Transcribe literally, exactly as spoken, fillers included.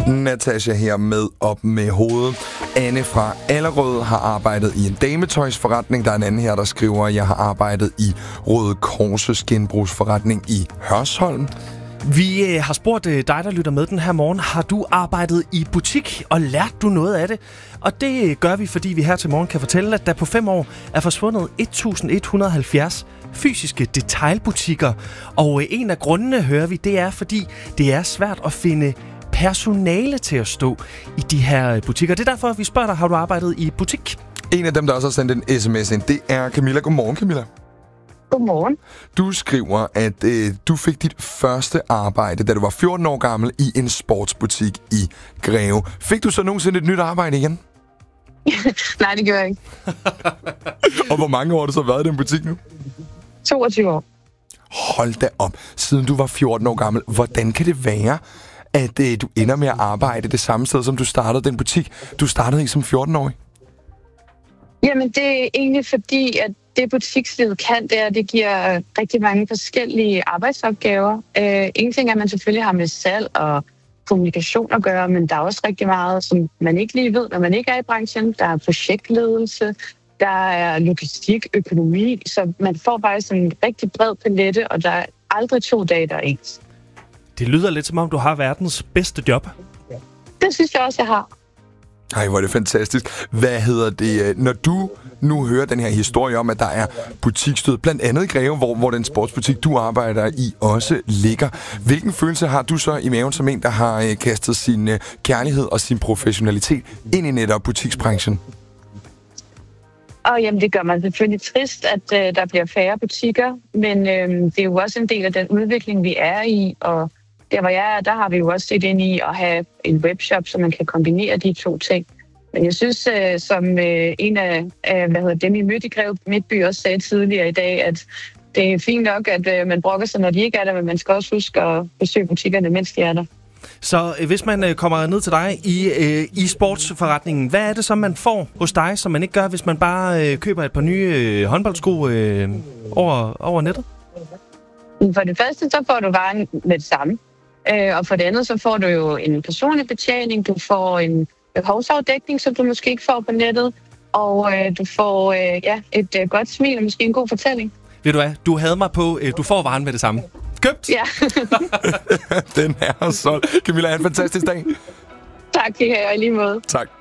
Natasha her med Op med hovedet. Anne fra Allerød har arbejdet i en dametøjsforretning. Der er en anden her, der skriver, at jeg har arbejdet i Røde Korses genbrugsforretning i Hørsholm. Vi øh, har spurgt øh, dig, der lytter med den her morgen. Har du arbejdet i butik, og lært du noget af det? Og det øh, gør vi, fordi vi her til morgen kan fortælle, at der på fem år er forsvundet et tusind et hundrede og halvfjerds fysiske detailbutikker. Og øh, en af grundene, hører vi, det er, fordi det er svært at finde personale til at stå i de her butikker. Det er derfor, vi spørger dig, har du arbejdet i butik? En af dem, der også har sendt en sms ind, det er Camilla. Godmorgen, Camilla. Godmorgen. Du skriver, at øh, du fik dit første arbejde, da du var fjorten år gammel, i en sportsbutik i Greve. Fik du så nogensinde et nyt arbejde igen? Nej, det gør jeg ikke. Og hvor mange år har du så været i den butik nu? toogtyve år. Hold da op. Siden du var fjorten år gammel, hvordan kan det være, at øh, du ender med at arbejde det samme sted, som du startede den butik, du startede i som fjorten-årig? Jamen, det er egentlig fordi, at det butikslivet kan, det er, at det giver rigtig mange forskellige arbejdsopgaver. Uh, en ting er, at man selvfølgelig har med salg og kommunikation at gøre, men der er også rigtig meget, som man ikke lige ved, når man ikke er i branchen. Der er projektledelse, der er logistik, økonomi, så man får faktisk en rigtig bred palette, og der er aldrig to dage, der er ens. Det lyder lidt som om, du har verdens bedste job. Det synes jeg også, jeg har. Ej, hvor er det fantastisk. Hvad hedder det, når du nu hører den her historie om, at der er butiksstød, blandt andet i Greve, hvor, hvor den sportsbutik, du arbejder i, også ligger. Hvilken følelse har du så i maven som en, der har øh, kastet sin øh, kærlighed og sin professionalitet ind i netop butiksbranchen? Og jamen, det gør mig selvfølgelig trist, at øh, der bliver færre butikker, men øh, det er jo også en del af den udvikling, vi er i, og der hvor jeg er, der har vi jo også set ind i at have en webshop, så man kan kombinere de to ting. Men jeg synes, øh, som øh, en af øh, hvad hedder dem i mødte i Greve Midtby også sagde tidligere i dag, at det er fint nok, at øh, man brokker sig, når de ikke er der, men man skal også huske at besøge butikkerne, mens de er der. Så øh, hvis man øh, kommer ned til dig i, øh, i sportsforretningen, hvad er det så, man får hos dig, som man ikke gør, hvis man bare øh, køber et par nye øh, håndboldsko øh, over, over nettet? For det første, så får du varen med det samme. Øh, og for det andet, så får du jo en personlig betjening, du får en behovsafdækning, som du måske ikke får på nettet, og øh, du får øh, ja, et øh, godt smil og måske en god fortælling. Ved du hvad, du havde mig på, øh, du får varen med det samme. Købt! Ja. Den er solgt. Camilla, have en fantastisk dag. Tak, det her i lige måde. Tak.